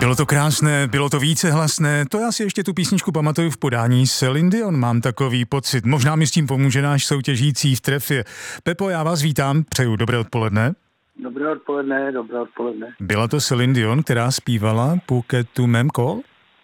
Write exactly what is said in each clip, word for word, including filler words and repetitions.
Bylo to krásné, bylo to vícehlasné, to já si ještě tu písničku pamatuju v podání Celine Dion, mám takový pocit. Možná mi s tím pomůže náš soutěžící v trefě. Pepo, já vás vítám, přeju dobré odpoledne. Dobré odpoledne, dobré odpoledne. Byla to Celine Dion, která zpívala Pour tu m'aimes call?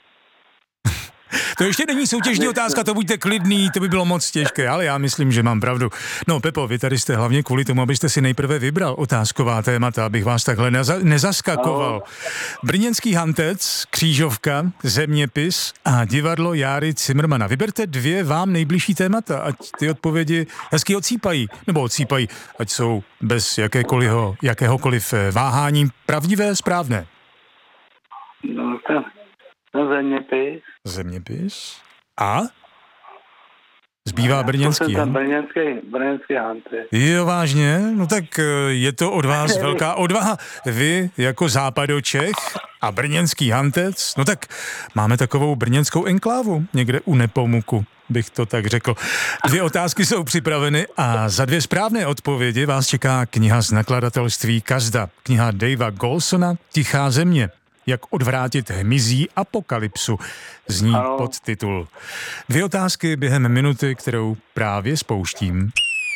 To ještě není soutěžní otázka, to buďte klidný, to by bylo moc těžké, ale já myslím, že mám pravdu. No Pepo, vy tady jste hlavně kvůli tomu, abyste si nejprve vybral otázková témata, abych vás takhle neza- nezaskakoval. Brněnský hantec, křížovka, zeměpis a divadlo Járy Cimrmana. Vyberte dvě vám nejbližší témata, ať ty odpovědi hezky ocípají, nebo ocípají, ať jsou bez jakékoliv, jakéhokoliv váhání pravdivé, správné. No to, to zeměpis. Zeměpis. A? Zbývá brněnský. To jsem brněnský, brněnský hantec. Jo, vážně? No tak je to od vás velká odvaha. Vy jako západočech a brněnský hantec, no tak máme takovou brněnskou enklávu někde u Nepomuku, bych to tak řekl. Dvě otázky jsou připraveny a za dvě správné odpovědi vás čeká kniha z nakladatelství Kazda. Kniha Davea Golsona Tichá země. Jak odvrátit hmyzí apokalypsu, zní ano. podtitul. Dvě otázky během minuty, kterou právě spouštím.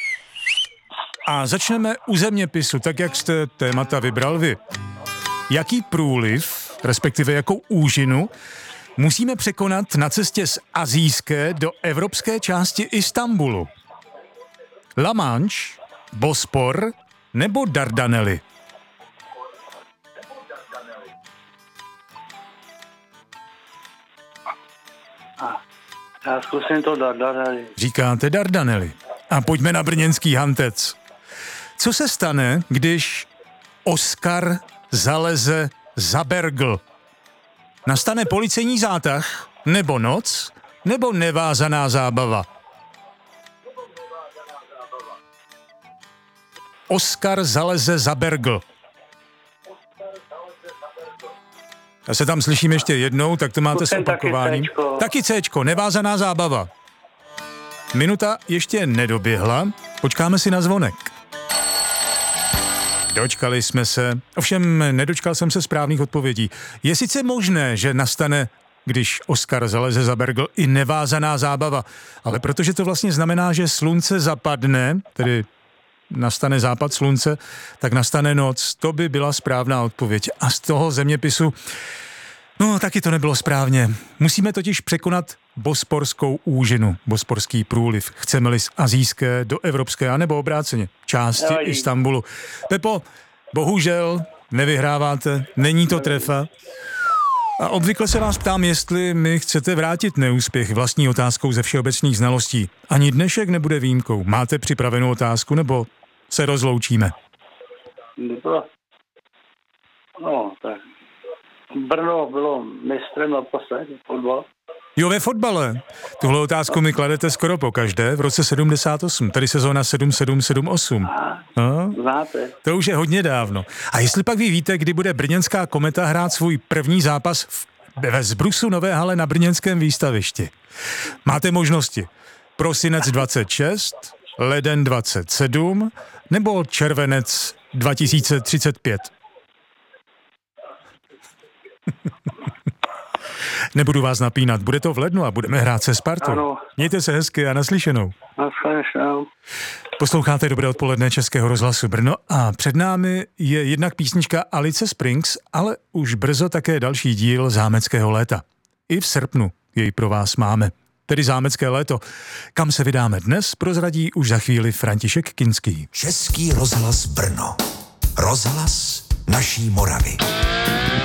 A začneme u zeměpisu, tak jak jste témata vybral vy. Jaký průliv, respektive jakou úžinu, musíme překonat na cestě z asijské do evropské části Istanbulu? La Manche, Bospor nebo Dardanely? Já zkusím to Dardanely. Říkáte Dardanely. A pojďme na brněnský hantec. Co se stane, když Oskar zaleze za bergl? Nastane policejní zátah, nebo noc, nebo nevázaná zábava? Oskar zaleze za bergl. Já se tam slyším ještě jednou, tak to máte s opakováním. Taky, taky Céčko, nevázaná zábava. Minuta ještě nedoběhla, počkáme si na zvonek. Dočkali jsme se, ovšem nedočkal jsem se správných odpovědí. Je sice možné, že nastane, když Oskar zaleze za bergl, i nevázaná zábava, ale protože to vlastně znamená, že slunce zapadne, tedy nastane západ slunce, tak nastane noc. To by byla správná odpověď. A z toho zeměpisu, no taky to nebylo správně. Musíme totiž překonat bosporskou úžinu, bosporský průliv. Chceme-li z asijské do evropské, anebo obráceně, části Nevadí. Istanbulu. Pepo, bohužel nevyhráváte, není to trefa. A obvykle se vás ptám, jestli mi chcete vrátit neúspěch vlastní otázkou ze všeobecných znalostí. Ani dnešek nebude výjimkou. Máte připravenou otázku, nebo se rozloučíme? Bylo, no, tak. Brno bylo mistrem naposledy fotbal. Jo, ve fotbale. Tuhle otázku mi kladete skoro pokaždé v roce sedmdesát osm, tedy sezóna sedm sedm sedm osm. No, Znáte. to už je hodně dávno. A jestli pak vy víte, kdy bude brněnská Kometa hrát svůj první zápas v, ve Zbrusu Nové hale na brněnském výstavišti? Máte možnosti. Prosinec dvacet šest, leden dvacet sedm nebo červenec dva tisíce třicet pět. Nebudu vás napínat, bude to v lednu a budeme hrát se Spartou. Ano. Mějte se hezky a naslyšenou. Naschledanou. Posloucháte Dobré odpoledne Českého rozhlasu Brno a před námi je jednak písnička Alice Springs, ale už brzo také další díl Zámeckého léta. I v srpnu jej pro vás máme. Tedy Zámecké léto. Kam se vydáme dnes, prozradí už za chvíli František Kinský. Český rozhlas Brno. Rozhlas naší Moravy.